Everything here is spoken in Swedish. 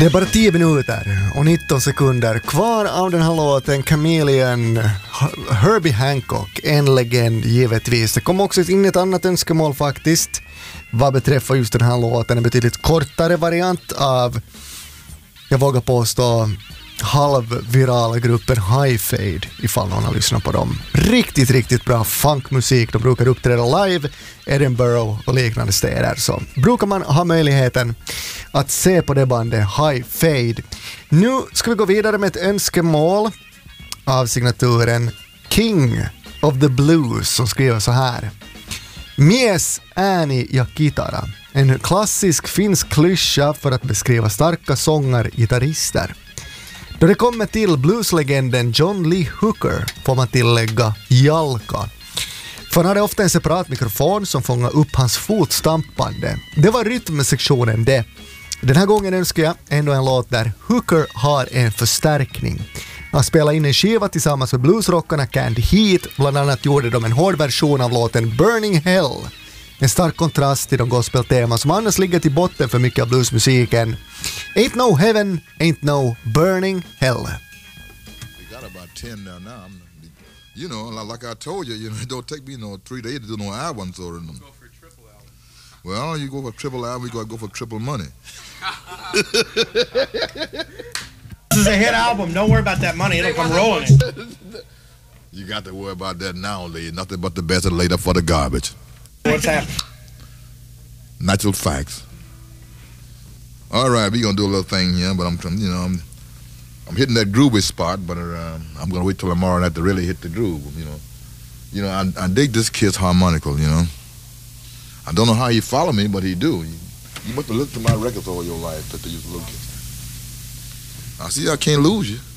Det är bara 10 minuter och 19 sekunder kvar av den här låten. Chameleon, Herbie Hancock, en legend givetvis. Det kom också in ett annat önskemål faktiskt vad beträffar just den här låten. En betydligt kortare variant av, jag vågar påstå, halvvirala gruppen High Fade, ifall någon har lyssnat på dem. Riktigt bra funkmusik. De brukar uppträda live, Edinburgh och liknande städer. Så brukar man ha möjligheten att se på det bandet High Fade. Nu ska vi gå vidare med ett önskemål av signaturen King of the Blues som skriver så här: Mies ääni ja kitara. En klassisk finsk klyscha för att beskriva starka sångar-gitarrister. Då det kommer till blueslegenden John Lee Hooker får man tillägga jalka. För han hade ofta en separat mikrofon som fångar upp hans fotstampande. Det var rytmsektionen det. Den här gången önskar jag ändå en låt där Hooker har en förstärkning. Han spelade in en skiva tillsammans med bluesrockarna Canned Heat. Bland annat gjorde de en hård version av låten Burning Hell. En stark kontrast till de gospelteman som annars ligger till botten för mycket av bluesmusiken. Ain't no heaven, ain't no burning hell. We got about 10 now. You know, like I told you, it don't take me 3 days to do no albums or them. Go for a triple album. Well, you go for triple album, we gotta go for triple money. This is a hit album. Don't worry about that money. It'll come rolling in. You got to worry about that now, lady. Nothing but the best is laid up for the garbage. What's happening? Natural facts. All right, we're gonna do a little thing here, but I'm hitting that groovy spot, but I'm gonna wait till tomorrow night to really hit the groove. I dig this kid's harmonical. I don't know how he follow me, but he do. You must have looked to my records all your life to use little kids. I see I can't lose you.